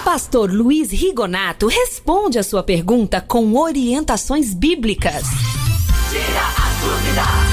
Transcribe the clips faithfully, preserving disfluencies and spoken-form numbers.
Pastor Luiz Rigonato responde a sua pergunta com orientações bíblicas. Tira a dúvida.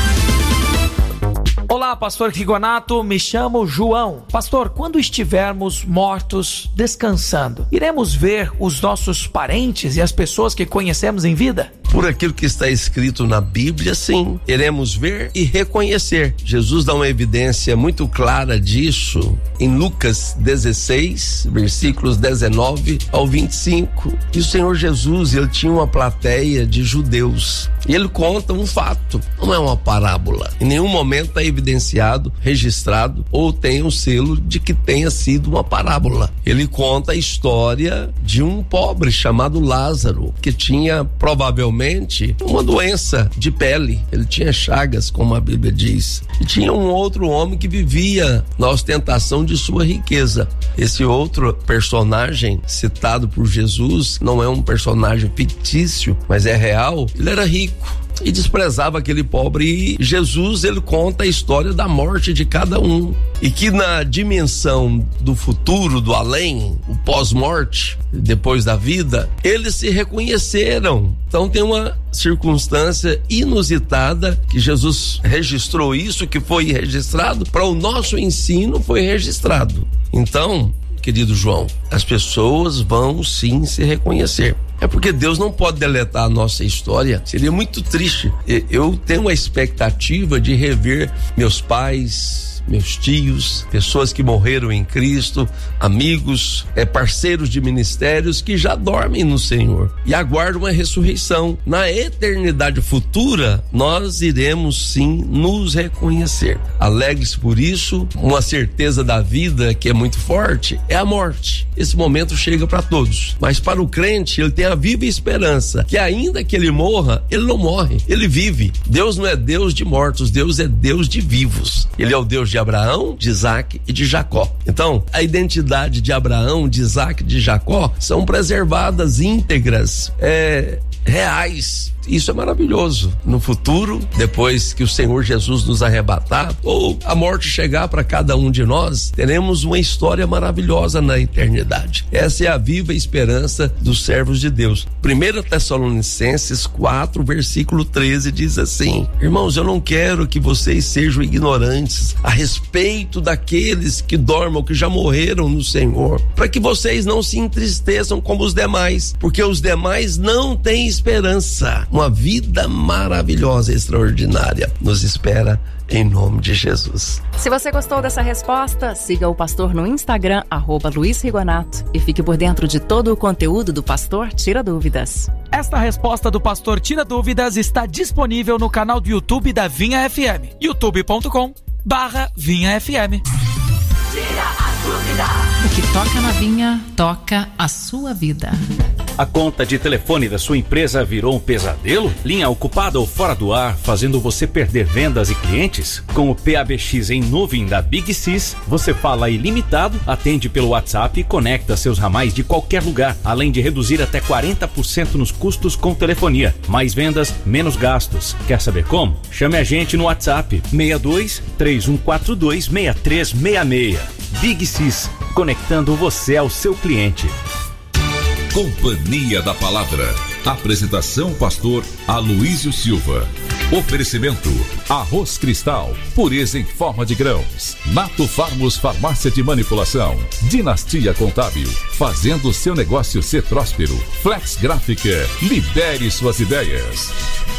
Olá, Pastor Rigonato, me chamo João. Pastor, quando estivermos mortos, descansando, iremos ver os nossos parentes e as pessoas que conhecemos em vida? Por aquilo que está escrito na Bíblia, sim, iremos ver e reconhecer. Jesus dá uma evidência muito clara disso em Lucas dezesseis, versículos dezenove ao vinte e cinco. E o Senhor Jesus, ele tinha uma plateia de judeus. E ele conta um fato, não é uma parábola. Em nenhum momento está evidenciado, registrado ou tem um selo de que tenha sido uma parábola. Ele conta a história de um pobre chamado Lázaro, que tinha provavelmente uma doença de pele. Ele tinha chagas, como a Bíblia diz. E tinha um outro homem que vivia na ostentação de sua riqueza. Esse outro personagem citado por Jesus não é um personagem fictício, mas é real. Ele era rico e desprezava aquele pobre. E Jesus, ele conta a história da morte de cada um, e que na dimensão do futuro, do além, o pós-morte, depois da vida, eles se reconheceram. Então tem uma circunstância inusitada que Jesus registrou isso, que foi registrado para o nosso ensino, foi registrado. Então, querido João, as pessoas vão sim se reconhecer. É porque Deus não pode deletar a nossa história. Seria muito triste. Eu tenho uma expectativa de rever meus pais, meus tios, pessoas que morreram em Cristo, amigos, é, parceiros de ministérios que já dormem no Senhor e aguardam uma ressurreição. Na eternidade futura, nós iremos sim nos reconhecer. Alegre-se por isso. Uma certeza da vida que é muito forte é a morte. Esse momento chega para todos, mas para o crente, ele tem a viva esperança que ainda que ele morra, ele não morre, ele vive. Deus não é Deus de mortos, Deus é Deus de vivos. Ele é o Deus de Abraão, de Isaac e de Jacó. Então, a identidade de Abraão, de Isaac e de Jacó são preservadas, íntegras, é, reais. Isso é maravilhoso. No futuro, depois que o Senhor Jesus nos arrebatar, ou a morte chegar para cada um de nós, teremos uma história maravilhosa na eternidade. Essa é a viva esperança dos servos de Deus. Primeira Tessalonicenses quatro, versículo treze diz assim: irmãos, eu não quero que vocês sejam ignorantes a respeito daqueles que dormam, que já morreram no Senhor, para que vocês não se entristeçam como os demais, porque os demais não têm esperança. Uma vida maravilhosa, extraordinária nos espera em nome de Jesus. Se você gostou dessa resposta, siga o pastor no Instagram, arroba Luiz Rigonato, e fique por dentro de todo o conteúdo do Pastor Tira Dúvidas. Esta resposta do Pastor Tira Dúvidas está disponível no canal do YouTube da Vinha F M, youtube ponto com barra Vinha F M. Tira a dúvida. O que toca na Vinha, toca a sua vida. A conta de telefone da sua empresa virou um pesadelo? Linha ocupada ou fora do ar, fazendo você perder vendas e clientes? Com o P A B X em nuvem da Big Sys, você fala ilimitado, atende pelo WhatsApp e conecta seus ramais de qualquer lugar, além de reduzir até quarenta por cento nos custos com telefonia. Mais vendas, menos gastos. Quer saber como? Chame a gente no WhatsApp seis dois, três um quatro dois, seis três seis seis. Big Sys, conectando você ao seu cliente. Companhia da Palavra. Apresentação pastor Aloísio Silva. Oferecimento Arroz Cristal, pureza em forma de grãos. Nato Farmos Farmácia de Manipulação. Dinastia Contábil, fazendo seu negócio ser próspero. Flex Gráfica, lidere suas ideias.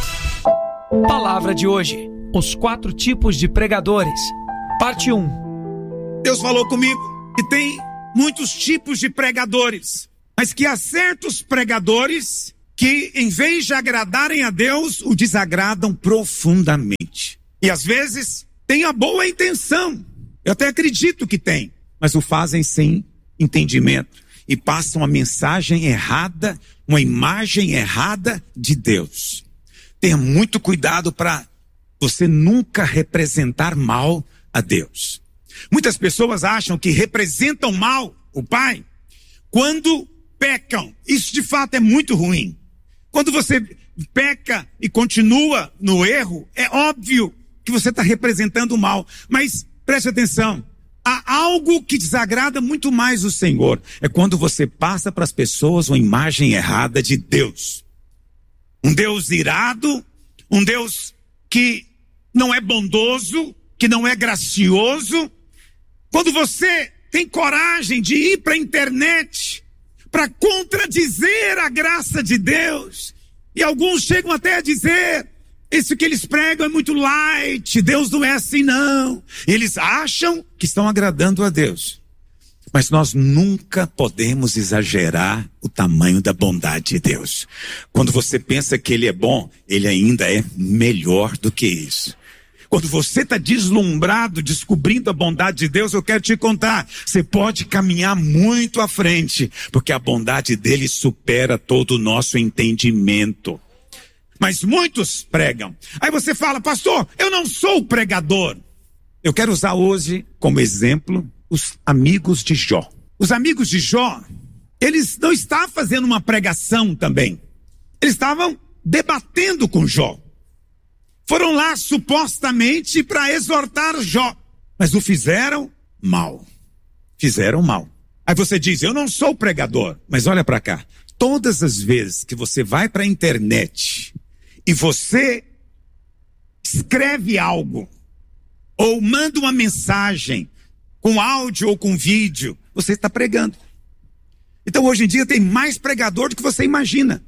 Palavra de hoje: os quatro tipos de pregadores. Parte um. Deus falou comigo que tem muitos tipos de pregadores, mas que há certos pregadores que, em vez de agradarem a Deus, o desagradam profundamente. E às vezes tem a boa intenção, eu até acredito que tem, mas o fazem sem entendimento e passam a mensagem errada, uma imagem errada de Deus. Tenha muito cuidado para você nunca representar mal a Deus. Muitas pessoas acham que representam mal o Pai quando pecam. Isso de fato é muito ruim. Quando você peca e continua no erro, é óbvio que você está representando o mal. Mas preste atenção, há algo que desagrada muito mais o Senhor. É quando você passa para as pessoas uma imagem errada de Deus. Um Deus irado, um Deus que não é bondoso, que não é gracioso. Quando você tem coragem de ir para a internet para contradizer a graça de Deus, e alguns chegam até a dizer: isso que eles pregam é muito light, Deus não é assim não. Eles acham que estão agradando a Deus. Mas nós nunca podemos exagerar o tamanho da bondade de Deus. Quando você pensa que Ele é bom, Ele ainda é melhor do que isso. Quando você está deslumbrado, descobrindo a bondade de Deus, eu quero te contar, você pode caminhar muito à frente, porque a bondade dele supera todo o nosso entendimento. Mas muitos pregam. Aí você fala: pastor, eu não sou pregador. Eu quero usar hoje como exemplo os amigos de Jó. Os amigos de Jó, eles não estavam fazendo uma pregação também. Eles estavam debatendo com Jó. Foram lá supostamente para exortar Jó, mas o fizeram mal. Fizeram mal. Aí você diz: eu não sou pregador. Mas olha para cá. Todas as vezes que você vai para a internet e você escreve algo, ou manda uma mensagem, com áudio ou com vídeo, você está pregando. Então hoje em dia tem mais pregador do que você imagina.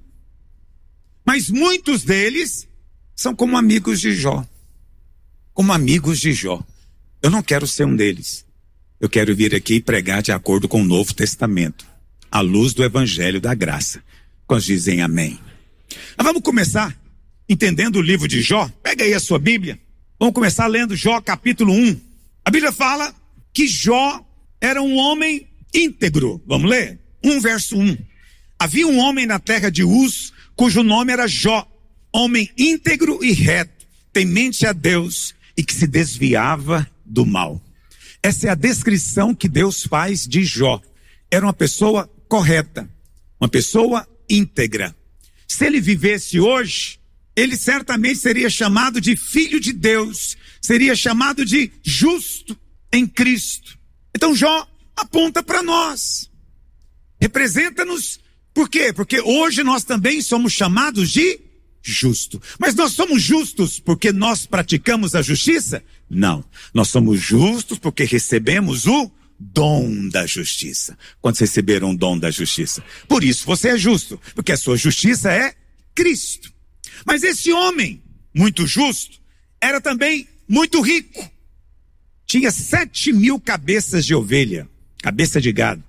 Mas muitos deles são como amigos de Jó. Como amigos de Jó. Eu não quero ser um deles. Eu quero vir aqui e pregar de acordo com o Novo Testamento, à luz do Evangelho da Graça. Quando dizem amém. Mas vamos começar entendendo o livro de Jó. Pega aí a sua Bíblia. Vamos começar lendo Jó capítulo um. A Bíblia fala que Jó era um homem íntegro. Vamos ler? um verso um. Havia um homem na terra de Uz, cujo nome era Jó, homem íntegro e reto, temente a Deus e que se desviava do mal. Essa é a descrição que Deus faz de Jó. Era uma pessoa correta, uma pessoa íntegra. Se ele vivesse hoje, ele certamente seria chamado de filho de Deus, seria chamado de justo em Cristo. Então Jó aponta para nós, representa-nos. Por quê? Porque hoje nós também somos chamados de justo. Mas nós somos justos porque nós praticamos a justiça? Não. Nós somos justos porque recebemos o dom da justiça. Quantos receberam o dom da justiça? Por isso você é justo, porque a sua justiça é Cristo. Mas esse homem, muito justo, era também muito rico. Tinha sete mil cabeças de ovelha, cabeça de gado.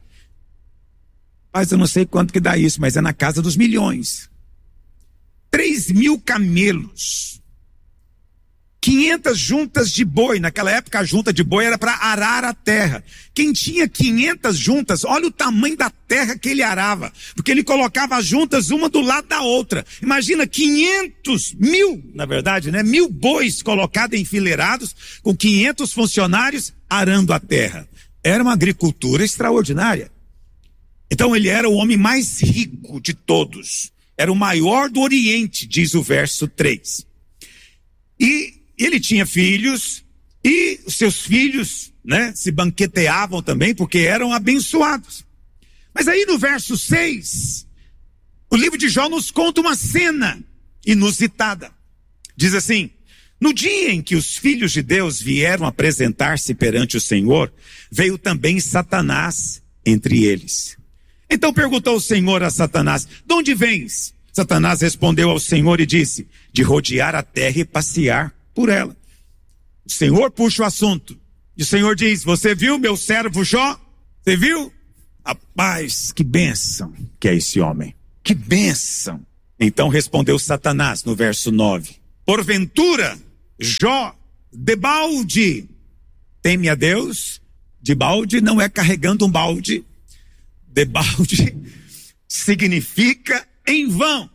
Mas eu não sei quanto que dá isso, mas é na casa dos milhões. Três mil camelos. quinhentas juntas de boi. Naquela época a junta de boi era para arar a terra. Quem tinha quinhentas juntas, olha o tamanho da terra que ele arava. Porque ele colocava as juntas uma do lado da outra. Imagina quinhentos, mil, na verdade, né? Mil bois colocados enfileirados com quinhentos funcionários arando a terra. Era uma agricultura extraordinária. Então ele era o homem mais rico de todos. Era o maior do Oriente, diz o verso três. E ele tinha filhos, e os seus filhos, né, se banqueteavam também, porque eram abençoados. Mas aí no verso seis, o livro de Jó nos conta uma cena inusitada. Diz assim: no dia em que os filhos de Deus vieram apresentar-se perante o Senhor, veio também Satanás entre eles. Então perguntou o Senhor a Satanás: de onde vens? Satanás respondeu ao Senhor e disse: de rodear a terra e passear por ela. O Senhor puxa o assunto. E o Senhor diz: você viu meu servo Jó? Você viu? Rapaz, que bênção que é esse homem. Que bênção. Então respondeu Satanás no verso nove: porventura, Jó, debalde, teme a Deus? De balde não é carregando um balde. Debalde significa em vão.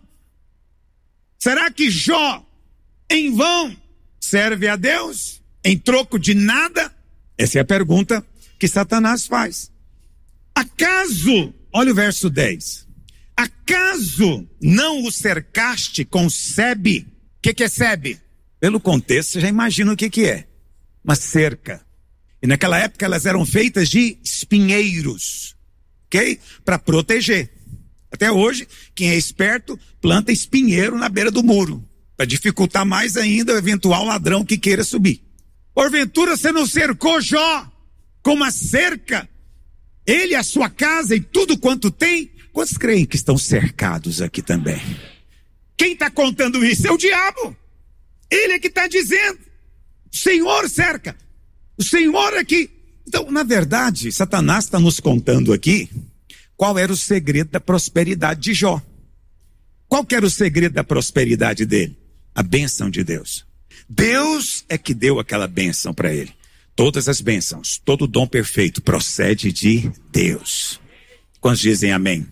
Será que Jó, em vão, serve a Deus em troco de nada? Essa é a pergunta que Satanás faz. Acaso, olha o verso dez, acaso não o cercaste com sebe? O que que é sebe? Pelo contexto você já imagina o que que é. Uma cerca. E naquela época elas eram feitas de espinheiros, ok? Para proteger. Até hoje, quem é esperto planta espinheiro na beira do muro, para dificultar mais ainda o eventual ladrão que queira subir. Porventura você não cercou Jó com uma cerca, ele, a sua casa e tudo quanto tem? Quantos creem que estão cercados aqui também? Quem está contando isso é o diabo. Ele é que está dizendo. O Senhor cerca. O Senhor é que... Então, na verdade, Satanás está nos contando aqui qual era o segredo da prosperidade de Jó. Qual que era o segredo da prosperidade dele? A bênção de Deus. Deus é que deu aquela bênção para ele. Todas as bênçãos, todo o dom perfeito procede de Deus. Quantos dizem amém?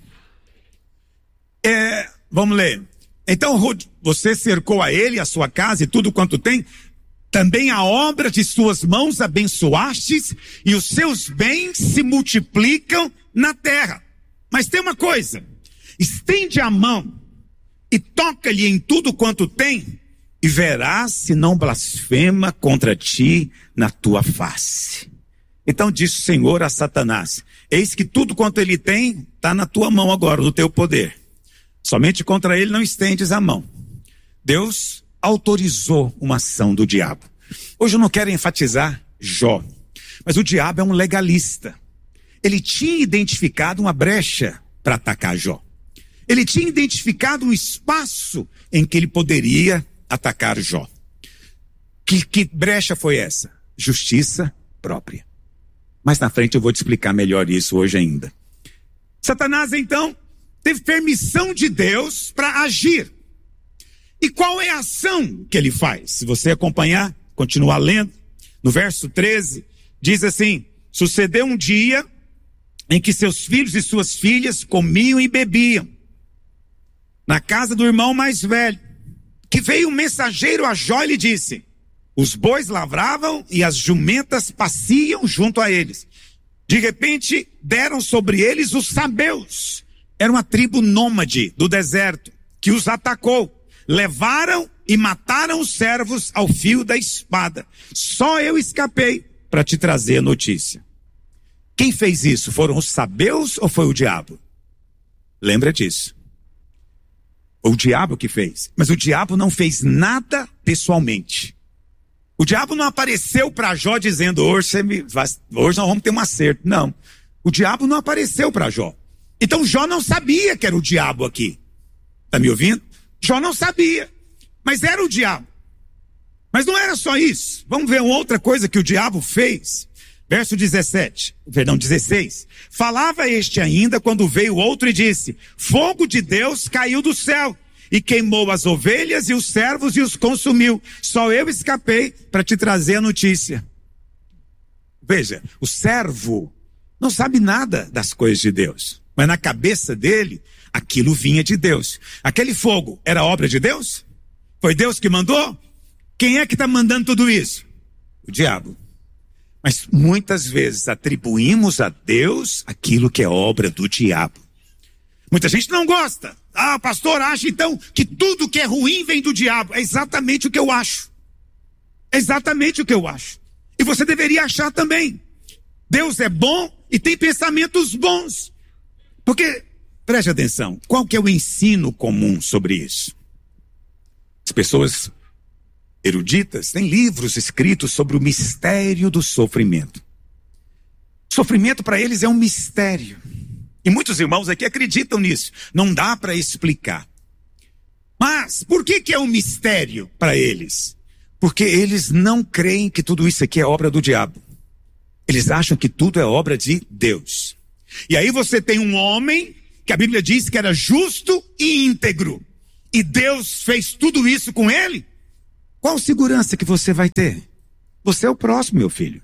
É, vamos ler. Então, você cercou a ele, a sua casa e tudo quanto tem. Também a obra de suas mãos abençoastes e os seus bens se multiplicam na terra. Mas tem uma coisa, estende a mão e toca-lhe em tudo quanto tem e verás se não blasfema contra ti na tua face. Então disse o Senhor a Satanás, eis que tudo quanto ele tem está na tua mão agora, no teu poder. Somente contra ele não estendes a mão. Deus autorizou uma ação do diabo. Hoje eu não quero enfatizar Jó, mas o diabo é um legalista. Ele tinha identificado uma brecha para atacar Jó. Ele tinha identificado um espaço em que ele poderia atacar Jó. Que, que brecha foi essa? Justiça própria. Mais na frente eu vou te explicar melhor isso hoje ainda. Satanás então teve permissão de Deus para agir. E qual é a ação que ele faz? Se você acompanhar, continuar lendo, no verso treze, diz assim, sucedeu um dia em que seus filhos e suas filhas comiam e bebiam na casa do irmão mais velho, que veio um mensageiro a Jó e lhe disse, os bois lavravam e as jumentas pasciam junto a eles. De repente deram sobre eles os sabeus, era uma tribo nômade do deserto, que os atacou, levaram e mataram os servos ao fio da espada. Só eu escapei para te trazer a notícia. Quem fez isso? Foram os sabeus ou foi o diabo? Lembra disso. O diabo que fez. Mas o diabo não fez nada pessoalmente. O diabo não apareceu para Jó dizendo, hoje, você me vai, hoje nós vamos ter um acerto. Não. O diabo não apareceu para Jó. Então Jó não sabia que era o diabo aqui. Está me ouvindo? Jó não sabia. Mas era o diabo. Mas não era só isso. Vamos ver uma outra coisa que o diabo fez. Verso dezessete, perdão, dezesseis. Falava este ainda quando veio outro e disse, fogo de Deus caiu do céu e queimou as ovelhas e os servos e os consumiu. Só eu escapei para te trazer a notícia. Veja, o servo não sabe nada das coisas de Deus, mas na cabeça dele, aquilo vinha de Deus. Aquele fogo era obra de Deus? Foi Deus que mandou? Quem é que está mandando tudo isso? O diabo. Mas muitas vezes atribuímos a Deus aquilo que é obra do diabo. Muita gente não gosta. Ah, pastor, acha então que tudo que é ruim vem do diabo. É exatamente o que eu acho. É exatamente o que eu acho. E você deveria achar também. Deus é bom e tem pensamentos bons. Porque, preste atenção, qual que é o ensino comum sobre isso? As pessoas eruditas têm livros escritos sobre o mistério do sofrimento. Sofrimento para eles é um mistério. E muitos irmãos aqui acreditam nisso. Não dá para explicar. Mas por que que é um mistério para eles? Porque eles não creem que tudo isso aqui é obra do diabo. Eles acham que tudo é obra de Deus. E aí você tem um homem que a Bíblia diz que era justo e íntegro. E Deus fez tudo isso com ele? Qual segurança que você vai ter? Você é o próximo, meu filho.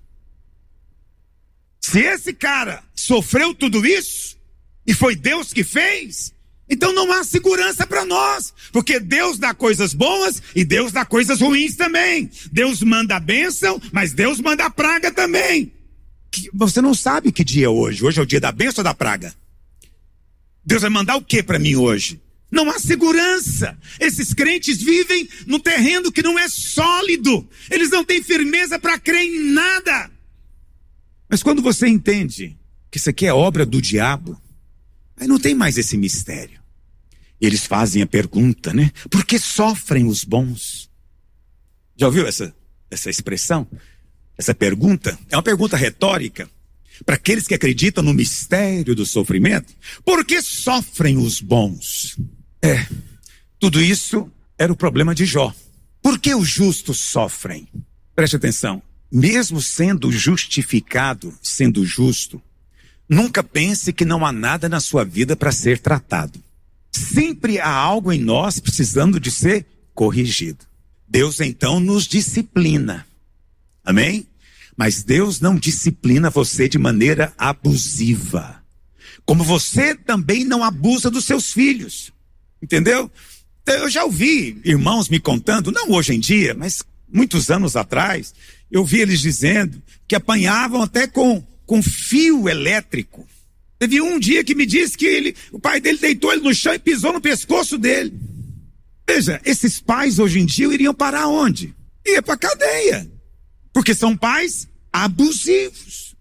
Se esse cara sofreu tudo isso, e foi Deus que fez, então não há segurança para nós. Porque Deus dá coisas boas e Deus dá coisas ruins também. Deus manda a bênção, mas Deus manda a praga também. Você não sabe que dia é hoje. Hoje é o dia da bênção ou da praga? Deus vai mandar o que para mim hoje? Não há segurança. Esses crentes vivem num terreno que não é sólido. Eles não têm firmeza para crer em nada. Mas quando você entende que isso aqui é obra do diabo, aí não tem mais esse mistério. Eles fazem a pergunta, né? Por que sofrem os bons? Já ouviu essa, essa expressão? Essa pergunta? É uma pergunta retórica para aqueles que acreditam no mistério do sofrimento. Por que sofrem os bons? É, tudo isso era o problema de Jó. Por que os justos sofrem? Preste atenção. Mesmo sendo justificado, sendo justo, nunca pense que não há nada na sua vida para ser tratado. Sempre há algo em nós precisando de ser corrigido. Deus então nos disciplina. Amém? Mas Deus não disciplina você de maneira abusiva. Como você também não abusa dos seus filhos. Entendeu? Eu já ouvi irmãos me contando, não hoje em dia, mas muitos anos atrás, eu vi eles dizendo que apanhavam até com, com fio elétrico. Teve um dia que me disse que ele, o pai dele deitou ele no chão e pisou no pescoço dele. Veja, esses pais hoje em dia iriam parar onde? Ia para cadeia. Porque são pais abusivos.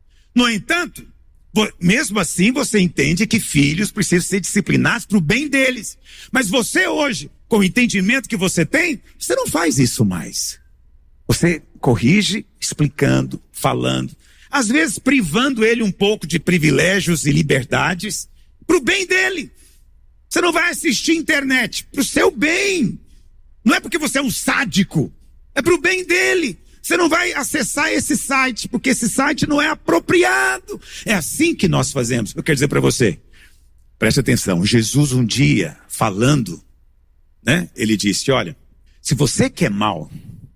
No entanto, mesmo assim você entende que filhos precisam ser disciplinados para o bem deles. Mas você hoje, com o entendimento que você tem, você não faz isso mais. Você corrige explicando, falando. Às vezes privando ele um pouco de privilégios e liberdades para o bem dele. Você não vai assistir internet para o seu bem. Não é porque você é um sádico, é para o bem dele. Você não vai acessar esse site porque esse site não é apropriado. É assim que nós fazemos. Eu quero dizer para você, preste atenção, Jesus um dia falando, né? Ele disse, olha, se você que é mau,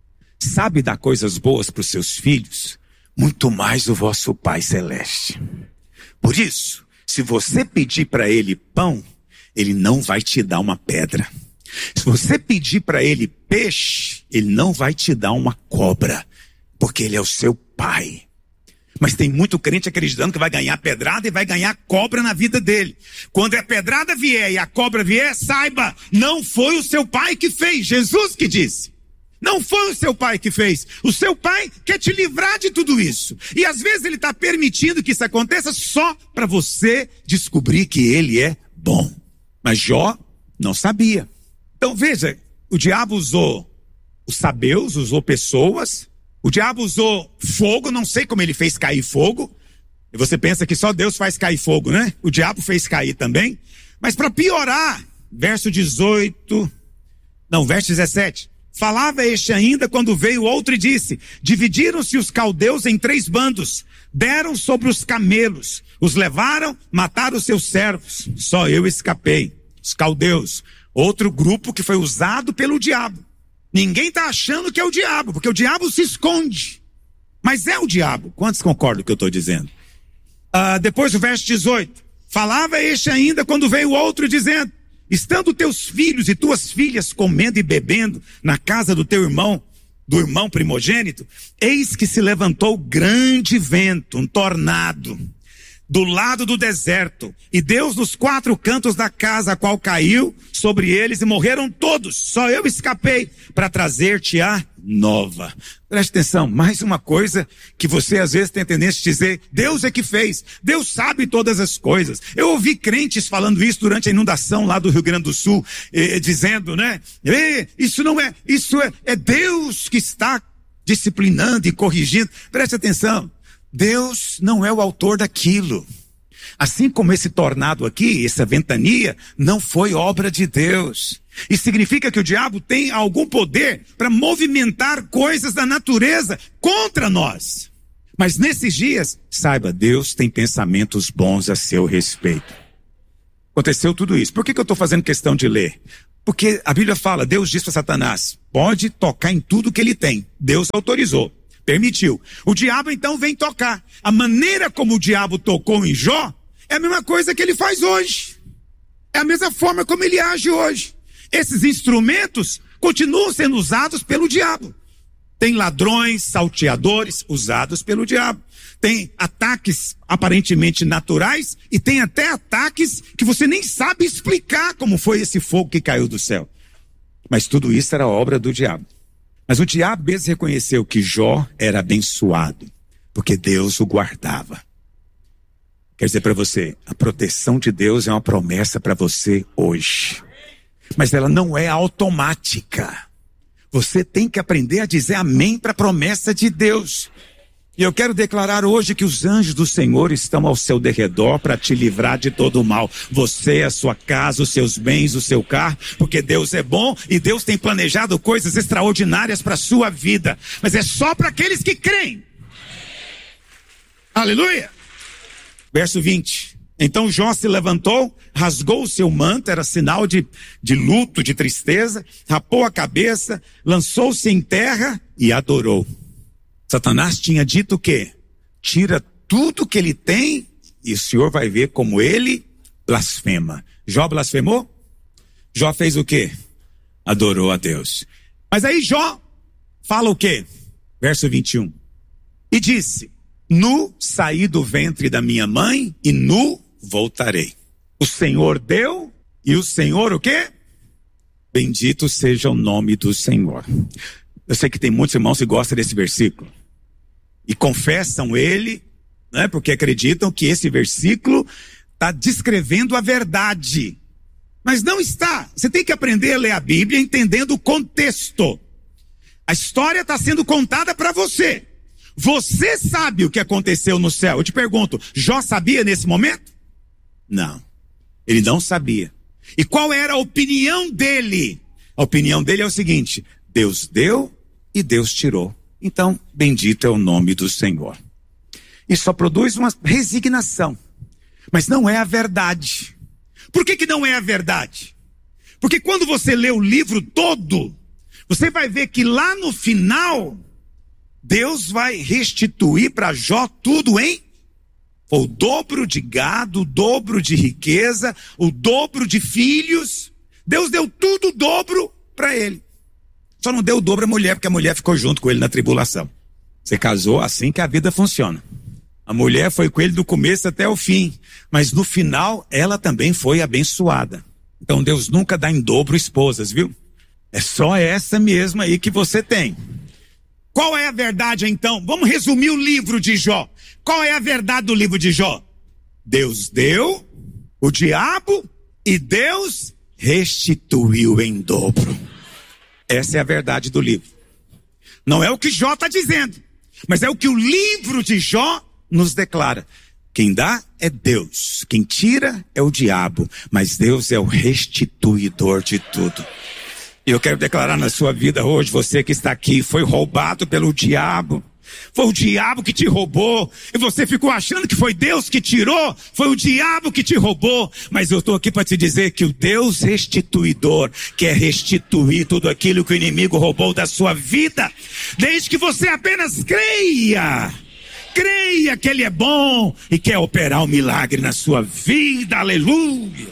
sabe dar coisas boas para os seus filhos, muito mais o vosso Pai Celeste. Por isso, se você pedir para ele pão, ele não vai te dar uma pedra. Se você pedir para ele peixe, ele não vai te dar uma cobra, porque ele é o seu pai. Mas tem muito crente acreditando que vai ganhar pedrada e vai ganhar cobra na vida dele. Quando a pedrada vier e a cobra vier, saiba, não foi o seu pai que fez, Jesus que disse. Não foi o seu pai que fez. O seu pai quer te livrar de tudo isso. E às vezes ele está permitindo que isso aconteça só para você descobrir que ele é bom. Mas Jó não sabia. Então veja, o diabo usou os sabeus, usou pessoas. O diabo usou fogo, não sei como ele fez cair fogo. E você pensa que só Deus faz cair fogo, né? O diabo fez cair também. Mas para piorar, verso dezoito, não, verso dezessete. Falava este ainda quando veio outro e disse, dividiram-se os caldeus em três bandos, deram sobre os camelos, os levaram, mataram os seus servos, só eu escapei. Os caldeus, outro grupo que foi usado pelo diabo. Ninguém está achando que é o diabo, porque o diabo se esconde. Mas é o diabo. Quantos concordam com o que eu estou dizendo? Ah, depois o verso dezoito. Falava este ainda quando veio outro dizendo, estando teus filhos e tuas filhas comendo e bebendo na casa do teu irmão, do irmão primogênito, eis que se levantou grande vento, um tornado, do lado do deserto, e Deus nos quatro cantos da casa, a qual caiu sobre eles e morreram todos. Só eu escapei para trazer-te a nova. Preste atenção, mais uma coisa que você às vezes tem tendência a dizer, Deus é que fez, Deus sabe todas as coisas. Eu ouvi crentes falando isso durante a inundação lá do Rio Grande do Sul, eh, dizendo, né, eh, isso não é, isso é, é Deus que está disciplinando e corrigindo. Preste atenção, Deus não é o autor daquilo. Assim como esse tornado aqui, essa ventania, não foi obra de Deus. Isso significa que o diabo tem algum poder para movimentar coisas da natureza contra nós. Mas nesses dias, saiba, Deus tem pensamentos bons a seu respeito. Aconteceu tudo isso. Por que que eu estou fazendo questão de ler? Porque a Bíblia fala, Deus diz para Satanás, pode tocar em tudo que ele tem. Deus autorizou, permitiu. O diabo então vem tocar. A maneira como o diabo tocou em Jó é a mesma coisa que ele faz hoje. É a mesma forma como ele age hoje. Esses instrumentos continuam sendo usados pelo diabo. Tem ladrões, salteadores usados pelo diabo. Tem ataques aparentemente naturais e tem até ataques que você nem sabe explicar como foi esse fogo que caiu do céu. Mas tudo isso era obra do diabo. Mas o diabo mesmo reconheceu que Jó era abençoado. porque Deus o guardava. Quer dizer para você, a proteção de Deus é uma promessa para você hoje. Mas ela não é automática. Você tem que aprender a dizer amém para a promessa de Deus. E eu quero declarar hoje que os anjos do Senhor estão ao seu derredor para te livrar de todo o mal. Você, a sua casa, os seus bens, o seu carro, porque Deus é bom e Deus tem planejado coisas extraordinárias para a sua vida. Mas é só para aqueles que creem. Aleluia! Verso vinte. Então Jó se levantou, rasgou o seu manto, era sinal de, de luto, de tristeza, rapou a cabeça, lançou-se em terra e adorou. Satanás tinha dito o quê? Tira tudo que ele tem e o Senhor vai ver como ele blasfema. Jó blasfemou? Jó fez o quê? Adorou a Deus. Mas aí Jó fala o quê? Verso vinte e um. E disse: nu saí do ventre da minha mãe e nu voltarei. O Senhor deu e o Senhor o quê? Bendito seja o nome do Senhor. Eu sei que tem muitos irmãos que gostam desse versículo e confessam ele, né, porque acreditam que esse versículo está descrevendo a verdade. Mas não está. Você tem que aprender a ler a Bíblia entendendo o contexto. A história está sendo contada para você. Você sabe o que aconteceu no céu. Eu te pergunto, Jó sabia nesse momento? Não, ele não sabia. E qual era a opinião dele? A opinião dele é o seguinte: Deus deu e Deus tirou. Então, bendito é o nome do Senhor. Isso só produz uma resignação. Mas não é a verdade. Por que que não é a verdade? Porque quando você lê o livro todo, você vai ver que lá no final, Deus vai restituir para Jó tudo em o dobro de gado, o dobro de riqueza, o dobro de filhos. Deus deu tudo o dobro para ele. Só não deu o dobro à mulher, porque a mulher ficou junto com ele na tribulação. Você casou, assim que a vida funciona. A mulher foi com ele do começo até o fim, mas no final ela também foi abençoada. Então Deus nunca dá em dobro esposas, viu? É só essa mesma aí que você tem. Qual é a verdade então? Vamos resumir o livro de Jó. Qual é a verdade do livro de Jó? Deus deu, o diabo e Deus restituiu em dobro. Essa é a verdade do livro. Não é o que Jó está dizendo, mas é o que o livro de Jó nos declara. Quem dá é Deus, quem tira é o diabo, mas Deus é o restituidor de tudo. E eu quero declarar na sua vida hoje, você que está aqui, foi roubado pelo diabo. Foi o diabo que te roubou, e você ficou achando que foi Deus que tirou, foi o diabo que te roubou. Mas eu estou aqui para te dizer que o Deus restituidor quer restituir tudo aquilo que o inimigo roubou da sua vida, desde que você apenas creia. Creia que Ele é bom e quer operar um milagre na sua vida, aleluia.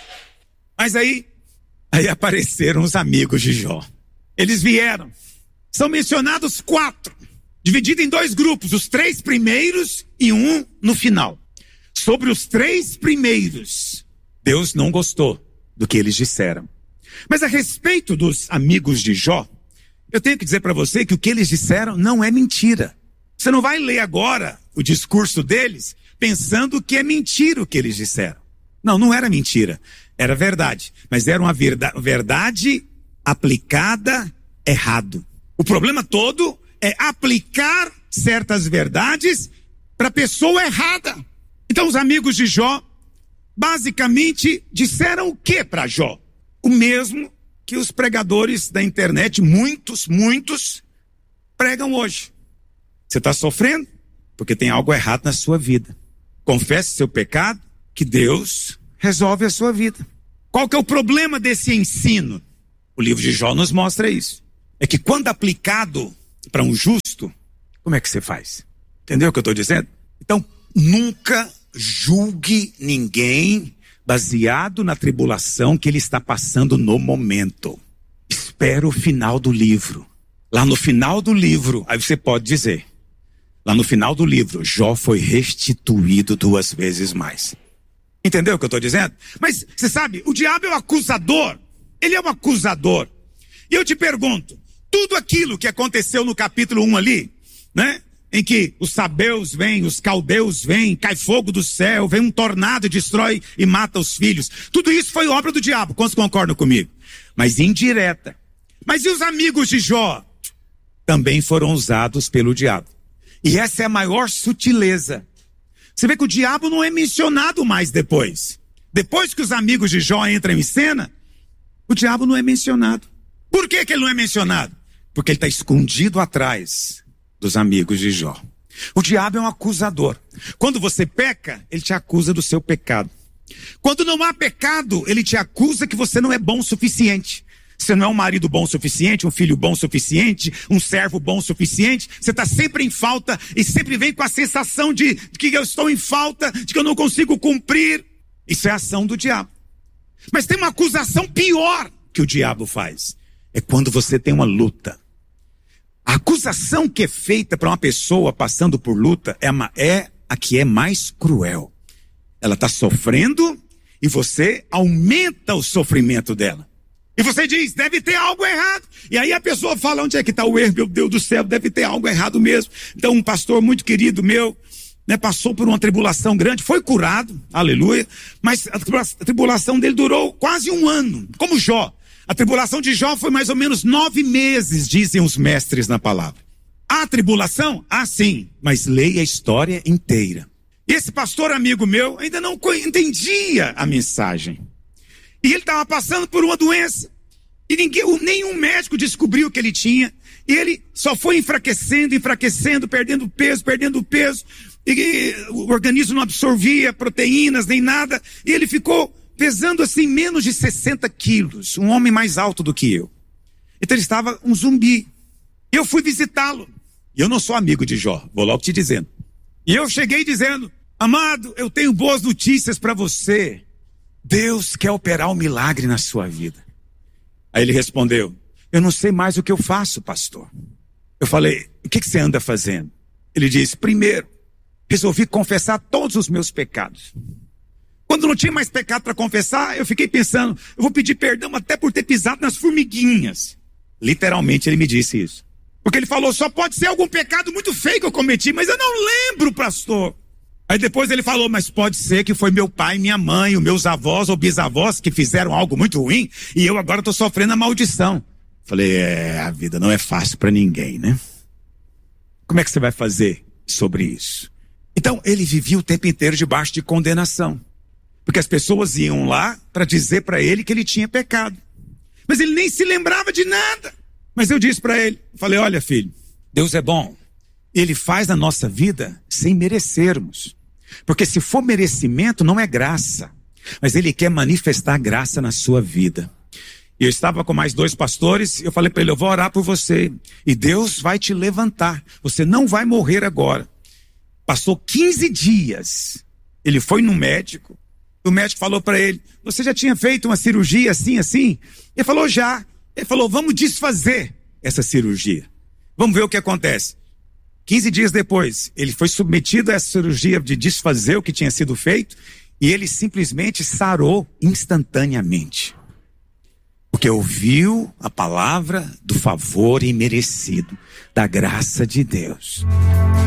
Mas aí, aí apareceram os amigos de Jó. Eles vieram, são mencionados quatro, dividido em dois grupos, os três primeiros e um no final. Sobre os três primeiros, Deus não gostou do que eles disseram. Mas a respeito dos amigos de Jó, eu tenho que dizer para você que o que eles disseram não é mentira. Você não vai ler agora o discurso deles pensando que é mentira o que eles disseram. Não, não era mentira, era verdade. Mas era uma verdade, verdade aplicada errado. O problema todo é aplicar certas verdades para a pessoa errada. Então os amigos de Jó basicamente disseram o que para Jó? O mesmo que os pregadores da internet, muitos, muitos, pregam hoje. Você está sofrendo porque tem algo errado na sua vida. Confesse seu pecado, que Deus resolve a sua vida. Qual que é o problema desse ensino? O livro de Jó nos mostra isso. É que quando aplicado para um justo, como é que você faz? Entendeu o que eu estou dizendo? Então, nunca julgue ninguém baseado na tribulação que ele está passando no momento. Espera o final do livro. Lá no final do livro, aí você pode dizer, lá no final do livro, Jó foi restituído duas vezes mais. Entendeu o que eu estou dizendo? Mas, você sabe, o diabo é o acusador. Ele é o acusador. E eu te pergunto, tudo aquilo que aconteceu no capítulo um ali, né? em que os sabeus vêm, os caldeus vêm, cai fogo do céu, vem um tornado e destrói e mata os filhos. Tudo isso foi obra do diabo, quantos concordam comigo? Mas indireta. Mas e os amigos de Jó? Também foram usados pelo diabo. E essa é a maior sutileza. Você vê que o diabo não é mencionado mais depois. Depois que os amigos de Jó entram em cena, o diabo não é mencionado. Por que que ele não é mencionado? Porque ele está escondido atrás dos amigos de Jó. O diabo é um acusador. Quando você peca, ele te acusa do seu pecado. Quando não há pecado, ele te acusa que você não é bom o suficiente. Você não é um marido bom o suficiente, um filho bom o suficiente, um servo bom o suficiente. Você está sempre em falta e sempre vem com a sensação de, de que eu estou em falta, de que eu não consigo cumprir. Isso é a ação do diabo. Mas tem uma acusação pior que o diabo faz. É quando você tem uma luta. A acusação que é feita para uma pessoa passando por luta é, uma, é a que é mais cruel. Ela está sofrendo e você aumenta o sofrimento dela. E você diz, deve ter algo errado. E aí a pessoa fala, onde é que está o erro? Meu Deus do céu, deve ter algo errado mesmo. Então um pastor muito querido meu, né, passou por uma tribulação grande, foi curado, aleluia. Mas a tribulação dele durou quase um ano, como Jó. A tribulação de Jó foi mais ou menos nove meses, dizem os mestres na palavra. A tribulação? Ah, sim, mas leia a história inteira. E esse pastor amigo meu ainda não entendia a mensagem. E ele estava passando por uma doença. E ninguém, nenhum médico descobriu o que ele tinha. E ele só foi enfraquecendo, enfraquecendo, perdendo peso, perdendo peso. E, e o organismo não absorvia proteínas nem nada. E ele ficou pesando assim menos de sessenta quilos. Um homem mais alto do que eu. Então ele estava um zumbi. E eu fui visitá-lo. E eu não sou amigo de Jó, vou logo te dizendo. E eu cheguei dizendo, amado, eu tenho boas notícias para você. Deus quer operar um milagre na sua vida. Aí ele respondeu, eu não sei mais o que eu faço, pastor. Eu falei, o que, que você anda fazendo? Ele disse, primeiro, resolvi confessar todos os meus pecados. Quando não tinha mais pecado para confessar, eu fiquei pensando, eu vou pedir perdão até por ter pisado nas formiguinhas. Literalmente ele me disse isso. Porque ele falou, só pode ser algum pecado muito feio que eu cometi, mas eu não lembro, pastor. Aí depois ele falou, mas pode ser que foi meu pai, minha mãe, os meus avós ou bisavós que fizeram algo muito ruim e eu agora estou sofrendo a maldição. Falei, é, a vida não é fácil para ninguém, né? Como é que você vai fazer sobre isso? Então ele vivia o tempo inteiro debaixo de condenação. Porque as pessoas iam lá para dizer para ele que ele tinha pecado. Mas ele nem se lembrava de nada. Mas eu disse para ele, falei, olha filho, Deus é bom. Ele faz na nossa vida sem merecermos. Porque se for merecimento, não é graça. Mas ele quer manifestar graça na sua vida. E eu estava com mais dois pastores, e eu falei para ele, eu vou orar por você. E Deus vai te levantar. Você não vai morrer agora. Passou quinze dias. Ele foi no médico. O médico falou para ele, você já tinha feito uma cirurgia assim, assim? Ele falou, já. Ele falou, vamos desfazer essa cirurgia. Vamos ver o que acontece. quinze dias depois, ele foi submetido a essa cirurgia de desfazer o que tinha sido feito e ele simplesmente sarou instantaneamente. Porque ouviu a palavra do favor imerecido, da graça de Deus.